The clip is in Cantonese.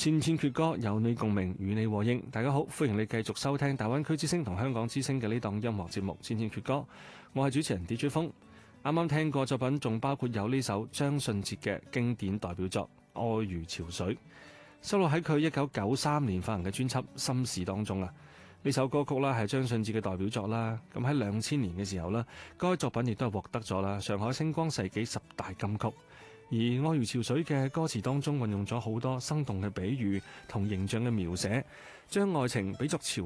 千千闕歌，有你共鳴，與你和應。大家好，歡迎你繼續收聽大灣區之聲同香港之聲嘅呢檔音樂節目《千千闕歌》。我係主持人 DJ 風。啱啱聽過作品，仲包括有呢首張信哲嘅經典代表作《愛如潮水》，收錄喺佢1993年發行嘅專輯《心事》當中啊。呢首歌曲啦係張信哲嘅代表作啦。咁喺2000年嘅時候啦，該作品亦都係獲得咗啦上海星光世紀10大金曲。而《愛如潮水》嘅歌詞當中運用咗好多生動嘅比喻同形象嘅描寫，將愛情比作潮